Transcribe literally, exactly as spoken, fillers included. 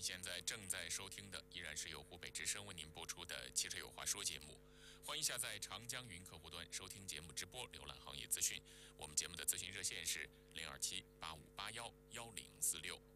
现在正在收听的依然是由湖北之声为您播出的《汽车有话说》节目，欢迎下载长江云客户端收听节目直播，浏览行业资讯。我们节目的咨询热线是零二七八五八幺幺零四六。